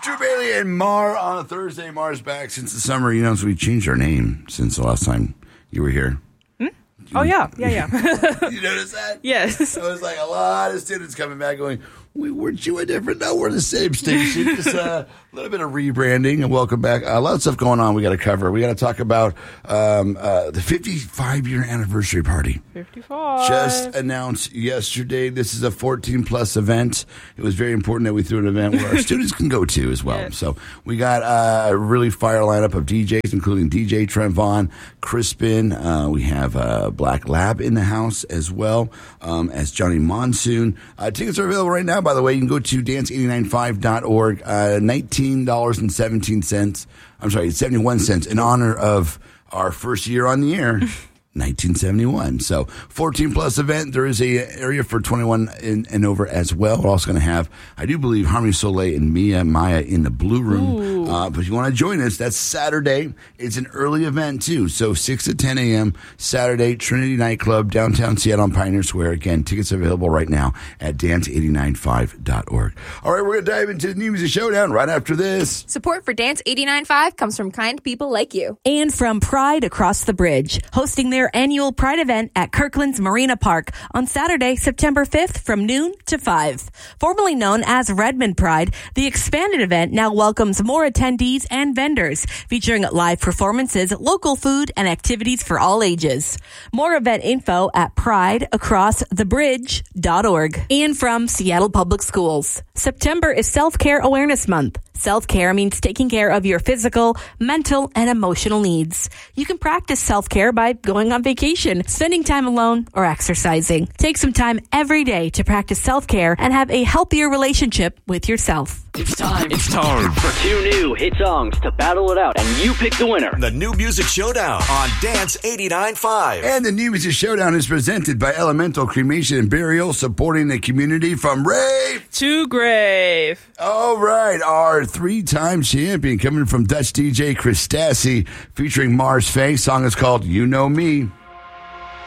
Drew Bailey and Mar on a Thursday. Mar's back since the summer. You know, so we changed our name since the last time you were here. Oh, yeah. You notice that? Yes. So it was like a lot of students coming back going, weren't you a different? No, we're the same station. Just a little bit of rebranding, and welcome back. A lot of stuff going on we got to cover. We got to talk about the 55-year anniversary party. 55. Just announced yesterday. This is a 14-plus event. It was very important that we threw an event where our students can go to as well. Yes. So we got a really fire lineup of DJs, including DJ Trent Vaughn, Crispin. We have Black Lab in the house as well as Johnny Monsoon. Tickets are available right now, by the way. You can go to dance895.org. $19.17. I'm sorry, 71 cents in honor of our first year on the air. 1971. So 14-plus event. There is a area for 21 and over as well. We're also going to have, I do believe, Harmony Soleil and Maya in the Blue Room. But if you want to join us, that's Saturday. It's an early event, too. So 6 to 10 a.m. Saturday, Trinity Nightclub, downtown Seattle on Pioneer Square. Again, tickets are available right now at dance895.org. All right, we're going to dive into the New Music Showdown right after this. Support for Dance 89.5 comes from kind people like you. And from Pride Across the Bridge, hosting their annual Pride event at Kirkland's Marina Park on Saturday, September 5th from noon to 5. Formerly known as Redmond Pride, the expanded event now welcomes more attendees and vendors, featuring live performances, local food, and activities for all ages. More event info at prideacrossthebridge.org. And from Seattle Public Schools, September is Self-Care Awareness Month. Self-care means taking care of your physical, mental, and emotional needs. You can practice self-care by going on vacation, spending time alone, or exercising. Take some time every day to practice self-care and have a healthier relationship with yourself. It's time for two new hit songs to battle it out, and you pick the winner. The New Music Showdown on Dance 89.5. And the New Music Showdown is presented by Elemental Cremation and Burial, supporting the community from rave to grave. All right, our three-time champion coming from Dutch DJ Chris Stassi, featuring Mars Faye. Song is called You Know Me.